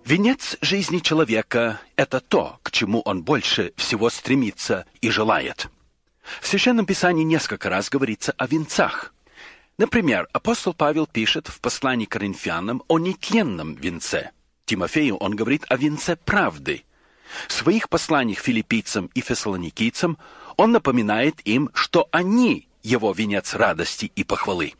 Венец жизни человека – это то, к чему он больше всего стремится и желает. В Священном Писании несколько раз говорится о венцах. Например, апостол Павел пишет в послании к Коринфянам о нетленном венце. Тимофею он говорит о венце правды. В своих посланиях филиппийцам и фессалоникийцам он напоминает им, что они – его венец радости и похвалы.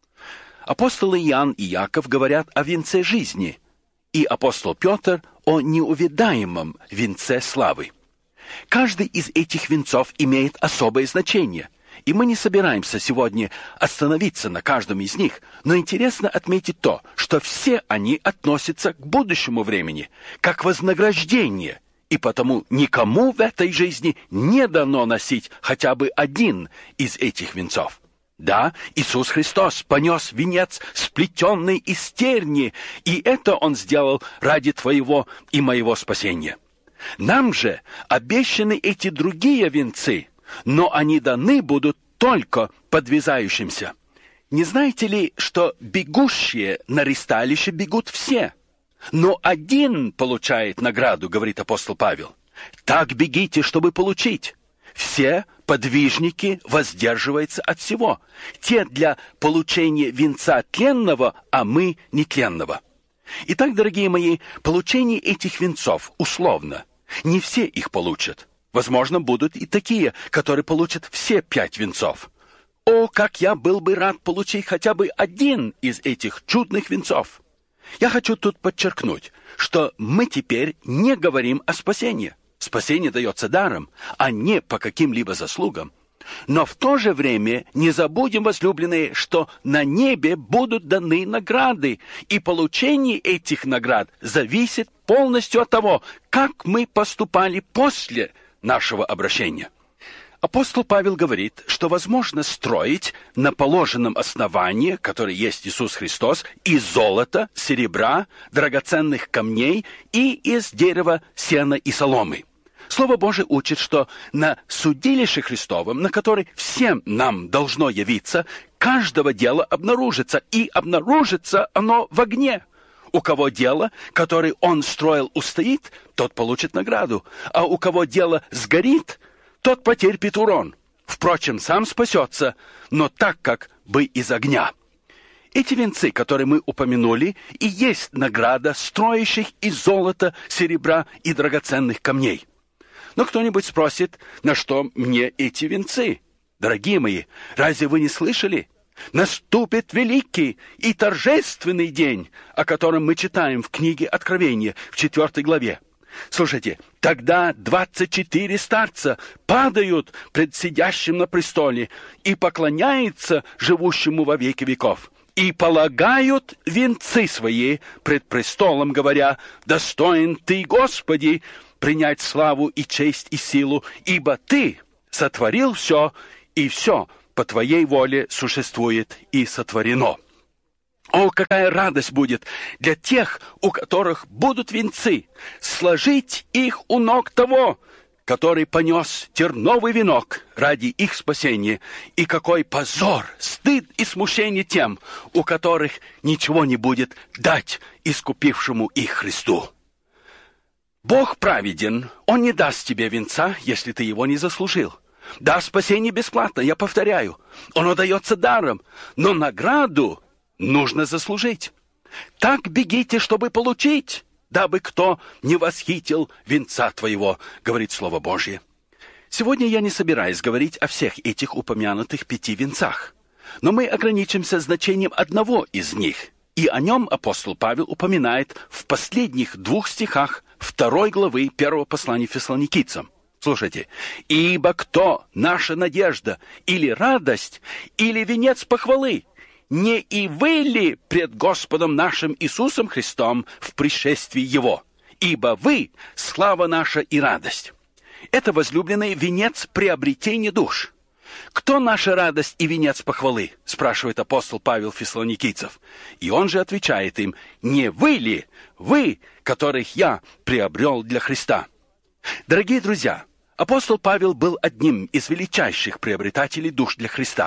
Апостолы Иоанн и Яков говорят о венце жизни, и апостол Петр о неувядаемом венце славы. Каждый из этих венцов имеет особое значение, и мы не собираемся сегодня остановиться на каждом из них, но интересно отметить то, что все они относятся к будущему времени, как вознаграждение, и потому никому в этой жизни не дано носить хотя бы один из этих венцов. Да, Иисус Христос понес венец, сплетенный из терни, и это Он сделал ради твоего и моего спасения. Нам же обещаны эти другие венцы, но они даны будут только подвязающимся. Не знаете ли, что бегущие на ристалище бегут все, но один получает награду, говорит апостол Павел. Так бегите, чтобы получить. Все подвижники воздерживаются от всего. Те для получения венца тленного, а мы нетленного. Итак, дорогие мои, получение этих венцов условно. Не все их получат. Возможно, будут и такие, которые получат все 5 венцов. О, как я был бы рад получить хотя бы один из этих чудных венцов! Я хочу тут подчеркнуть, что мы теперь не говорим о спасении. Спасение дается даром, а не по каким-либо заслугам. Но в то же время не забудем, возлюбленные, что на небе будут даны награды, и получение этих наград зависит полностью от того, как мы поступали после нашего обращения. Апостол Павел говорит, что возможно строить на положенном основании, которое есть Иисус Христос, из золота, серебра, драгоценных камней и из дерева, сена и соломы. Слово Божие учит, что на судилище Христовом, на который всем нам должно явиться, каждого дела обнаружится, и обнаружится оно в огне. У кого дело, которое он строил, устоит, тот получит награду, а у кого дело сгорит, тот потерпит урон. Впрочем, сам спасется, но так, как бы из огня. Эти венцы, которые мы упомянули, и есть награда строящих из золота, серебра и драгоценных камней. Но кто-нибудь спросит, на что мне эти венцы? Дорогие мои, разве вы не слышали? Наступит великий и торжественный день, о котором мы читаем в книге Откровения в 4 главе. Слушайте, тогда 24 старца падают пред сидящим на престоле и поклоняются живущему во веки веков. И полагают венцы свои пред престолом, говоря: «Достоин Ты, Господи, принять славу и честь и силу, ибо Ты сотворил все, и все по Твоей воле существует и сотворено». О, какая радость будет для тех, у которых будут венцы, сложить их у ног того, который понес терновый венок ради их спасения, и какой позор, стыд и смущение тем, у которых ничего не будет дать искупившему их Христу. Бог праведен, Он не даст тебе венца, если ты его не заслужил. Да, спасение бесплатно, я повторяю, оно дается даром, но награду нужно заслужить. Так бегите, чтобы получить, дабы кто не восхитил венца твоего, говорит Слово Божье. Сегодня я не собираюсь говорить о всех этих упомянутых 5 венцах, но мы ограничимся значением одного из них, и о нем апостол Павел упоминает в последних 2 стихах 2 главы 1 послания Фессалоникийцам. Слушайте: «Ибо кто наша надежда, или радость, или венец похвалы? Не и вы ли пред Господом нашим Иисусом Христом в пришествии Его? Ибо вы — слава наша и радость». Это, возлюбленный, венец приобретения душ. «Кто наша радость и венец похвалы?» — спрашивает апостол Павел фессалоникийцев. И он же отвечает им: «Не вы ли, вы, которых я приобрел для Христа?» Дорогие друзья, апостол Павел был одним из величайших приобретателей душ для Христа.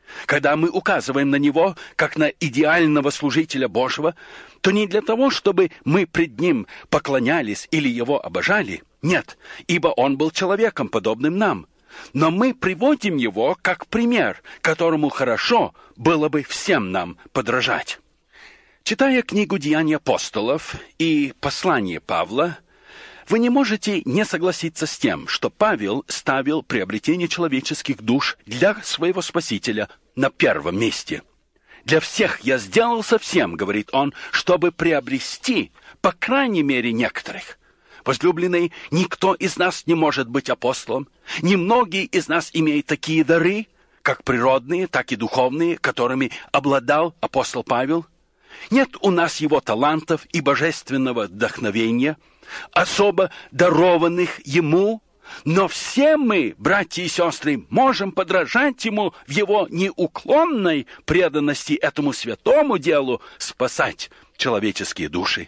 Когда мы указываем на Него, как на идеального служителя Божьего, то не для того, чтобы мы пред Ним поклонялись или Его обожали. Нет, ибо Он был человеком, подобным нам. Но мы приводим Его как пример, которому хорошо было бы всем нам подражать. Читая книгу «Деяния апостолов» и послание Павла, вы не можете не согласиться с тем, что Павел ставил приобретение человеческих душ для своего Спасителя на первом месте. «Для всех я сделался всем, — говорит он, — чтобы приобрести, по крайней мере, некоторых. Возлюбленные, никто из нас не может быть апостолом. Немногие из нас имеют такие дары, как природные, так и духовные, которыми обладал апостол Павел. Нет у нас его талантов и божественного вдохновения, особо дарованных ему, но все мы, братья и сестры, можем подражать ему в его неуклонной преданности этому святому делу спасать человеческие души.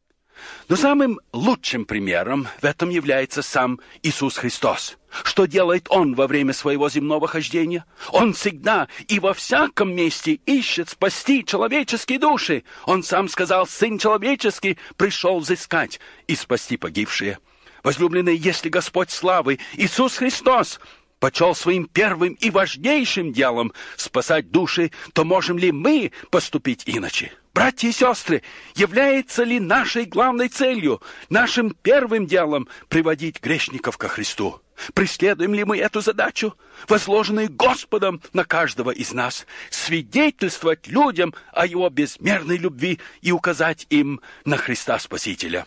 Но самым лучшим примером в этом является сам Иисус Христос. Что делает Он во время своего земного хождения? Он всегда и во всяком месте ищет спасти человеческие души. Он сам сказал: «Сын человеческий пришел взыскать и спасти погибшие». Возлюбленные, если Господь славы, Иисус Христос, почел своим первым и важнейшим делом спасать души, то можем ли мы поступить иначе? Братья и сестры, является ли нашей главной целью, нашим первым делом приводить грешников ко Христу? Преследуем ли мы эту задачу, возложенную Господом на каждого из нас, свидетельствовать людям о Его безмерной любви и указать им на Христа Спасителя?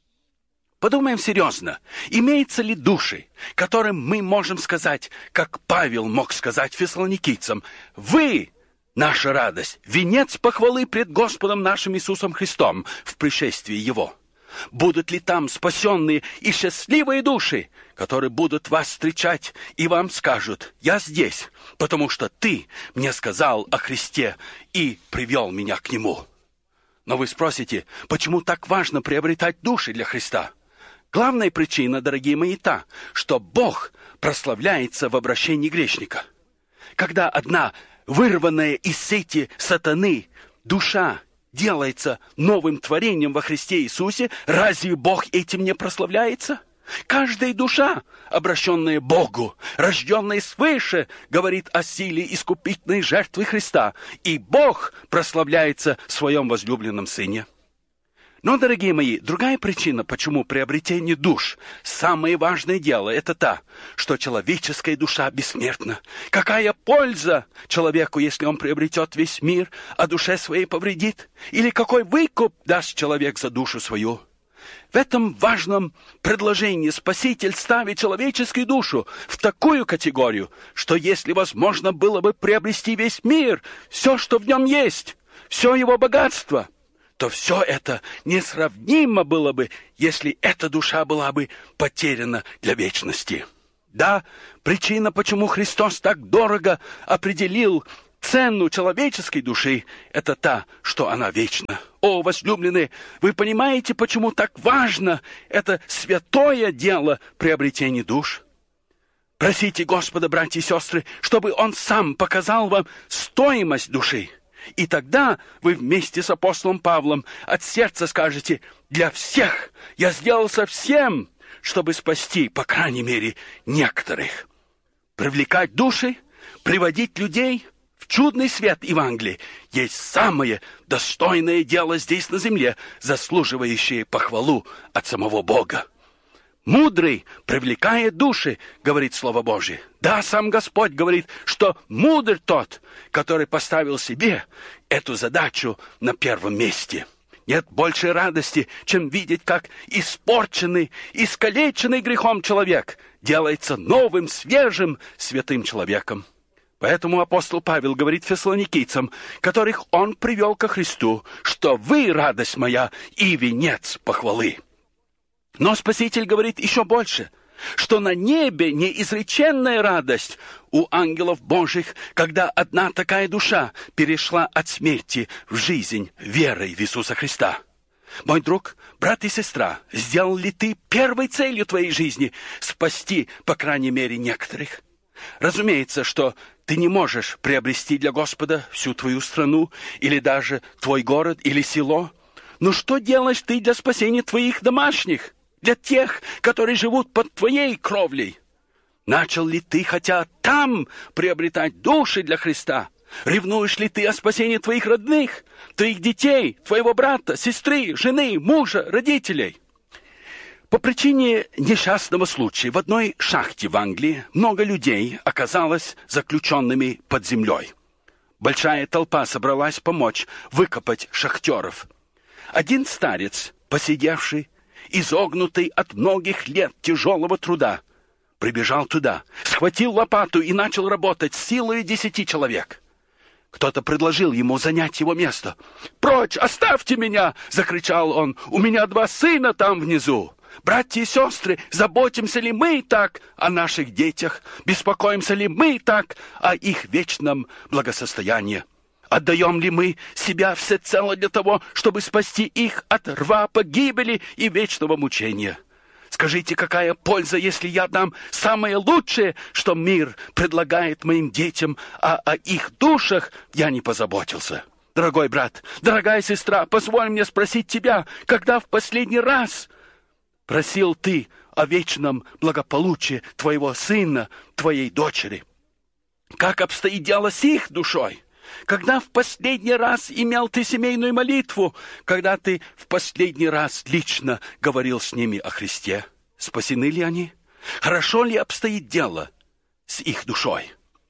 Подумаем серьезно, имеются ли души, которым мы можем сказать, как Павел мог сказать фессалоникийцам: «Вы — наша радость, венец похвалы пред Господом нашим Иисусом Христом в пришествии Его». Будут ли там спасенные и счастливые души, которые будут вас встречать и вам скажут: «Я здесь, потому что ты мне сказал о Христе и привел меня к Нему». Но вы спросите, почему так важно приобретать души для Христа? Главная причина, дорогие мои, та, что Бог прославляется в обращении грешника. Когда одна вырванная из сети сатаны душа делается новым творением во Христе Иисусе, разве Бог этим не прославляется? Каждая душа, обращенная Богу, рожденная свыше, говорит о силе искупительной жертвы Христа, и Бог прославляется в своем возлюбленном Сыне. Но, дорогие мои, другая причина, почему приобретение душ самое важное дело, это та, что человеческая душа бессмертна. Какая польза человеку, если он приобретет весь мир, а душе своей повредит? Или какой выкуп даст человек за душу свою? В этом важном предложении Спаситель ставит человеческую душу в такую категорию, что если возможно было бы приобрести весь мир, все, что в нем есть, все его богатство, то все это несравнимо было бы, если эта душа была бы потеряна для вечности. Да, причина, почему Христос так дорого определил цену человеческой души, это та, что она вечна. О, возлюбленные, вы понимаете, почему так важно это святое дело приобретения душ? Просите Господа, братья и сестры, чтобы Он сам показал вам стоимость души. И тогда вы вместе с апостолом Павлом от сердца скажете: «Для всех я сделался всем, чтобы спасти, по крайней мере, некоторых». Привлекать души, приводить людей в чудный свет Евангелия есть самое достойное дело здесь на земле, заслуживающее похвалу от самого Бога. «Мудрый привлекает души», — говорит Слово Божие. Да, сам Господь говорит, что мудр тот, который поставил себе эту задачу на первом месте. Нет большей радости, чем видеть, как испорченный, искалеченный грехом человек делается новым, свежим, святым человеком. Поэтому апостол Павел говорит фессалоникийцам, которых он привел ко Христу, что вы, радость моя, и венец похвалы. Но Спаситель говорит еще больше, что на небе неизреченная радость у ангелов Божьих, когда одна такая душа перешла от смерти в жизнь верой в Иисуса Христа. Мой друг, брат и сестра, сделал ли ты первой целью твоей жизни спасти, по крайней мере, некоторых? Разумеется, что Ты не можешь приобрести для Господа всю твою страну, или даже твой город, или село. Но что делаешь ты для спасения твоих домашних, для тех, которые живут под твоей кровлей? Начал ли ты хотя там приобретать души для Христа? Ревнуешь ли ты о спасении твоих родных, твоих детей, твоего брата, сестры, жены, мужа, родителей? По причине несчастного случая в одной шахте в Англии много людей оказалось заключенными под землей. Большая толпа собралась помочь выкопать шахтеров. Один старец, посидевший, изогнутый от многих лет тяжелого труда, прибежал туда, схватил лопату и начал работать с силой 10 человек. Кто-то предложил ему занять его место. «Прочь, оставьте меня!» — закричал он. «У меня 2 сына там внизу. Братья и сестры, заботимся ли мы так о наших детях? Беспокоимся ли мы так о их вечном благосостоянии? Отдаем ли мы себя всецело для того, чтобы спасти их от рва погибели и вечного мучения? Скажите, какая польза, если я дам самое лучшее, что мир предлагает моим детям, а о их душах я не позаботился? Дорогой брат, дорогая сестра, позволь мне спросить тебя, когда в последний раз просил ты о вечном благополучии твоего сына, твоей дочери? Как обстоит дело с их душой? Когда в последний раз имел ты семейную молитву? Когда ты в последний раз лично говорил с ними о Христе? Спасены ли они? Хорошо ли обстоит дело с их душой?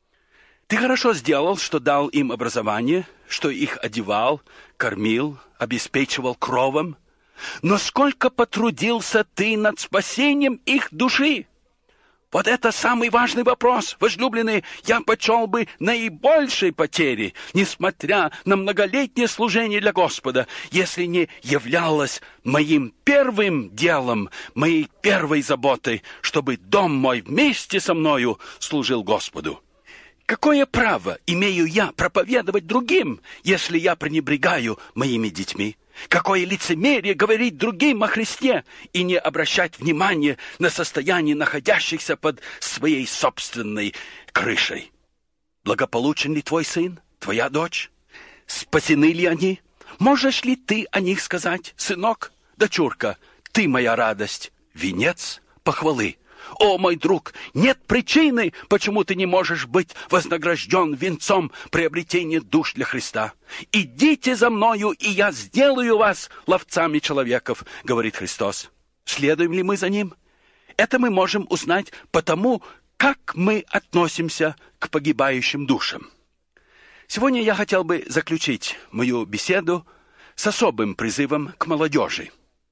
Ты хорошо сделал, что дал им образование, что их одевал, кормил, обеспечивал кровом. Но сколько потрудился ты над спасением их души? Вот это самый важный вопрос, возлюбленные. Я почел бы наибольшей потери, несмотря на многолетнее служение для Господа, если не являлось моим первым делом, моей первой заботой, чтобы дом мой вместе со мною служил Господу. Какое право имею я проповедовать другим, если я пренебрегаю моими детьми? Какое лицемерие говорить другим о Христе и не обращать внимания на состояние находящихся под своей собственной крышей? Благополучен ли твой сын, твоя дочь? Спасены ли они? Можешь ли ты о них сказать: сынок, дочурка, ты моя радость, венец похвалы? О, мой друг, нет причины, почему ты не можешь быть вознагражден венцом приобретения душ для Христа. «Идите за мною, и я сделаю вас ловцами человеков», — говорит Христос. Следуем ли мы за Ним? Это мы можем узнать по тому, как мы относимся к погибающим душам. Сегодня я хотел бы заключить мою беседу с особым призывом к молодежи.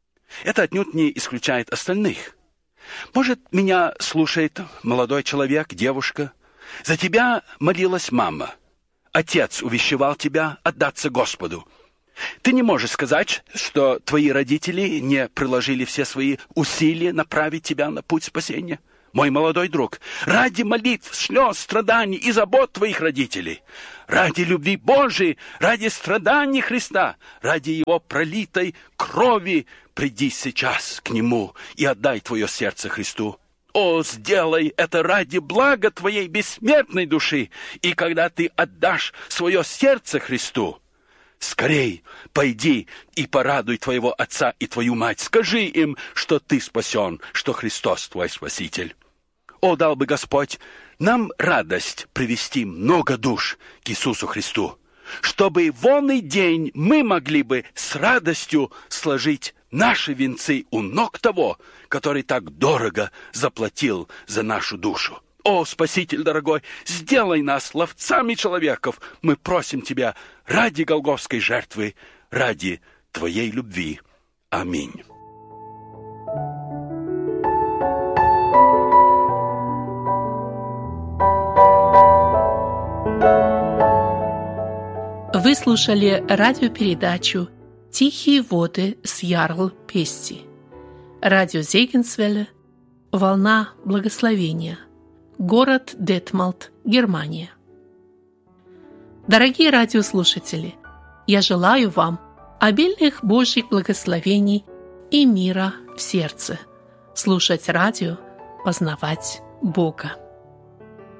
Это отнюдь не исключает остальных. Может, меня слушает молодой человек, девушка. За тебя молилась мама. Отец увещевал тебя отдаться Господу. Ты не можешь сказать, что твои родители не приложили все свои усилия направить тебя на путь спасения. Мой молодой друг, ради молитв, слез, страданий и забот твоих родителей, ради любви Божией, ради страданий Христа, ради Его пролитой крови, приди сейчас к Нему и отдай твое сердце Христу. О, сделай это ради блага твоей бессмертной души, и когда ты отдашь свое сердце Христу, скорей пойди и порадуй твоего отца и твою мать. Скажи им, что ты спасен, что Христос твой Спаситель. О, дал бы Господь нам радость привести много душ к Иисусу Христу, чтобы в онный день мы могли бы с радостью сложить наши венцы у ног того, который так дорого заплатил за нашу душу. О, Спаситель дорогой, сделай нас ловцами человеков. Мы просим Тебя ради голгофской жертвы, ради Твоей любви. Аминь. Вы слушали радиопередачу «Тихие воды» с Ярл Пести. Радио Зегенсвелле, «Волна благословения», город Детмалт, Германия. Дорогие радиослушатели, я желаю вам обильных Божьих благословений и мира в сердце. Слушать радио, познавать Бога.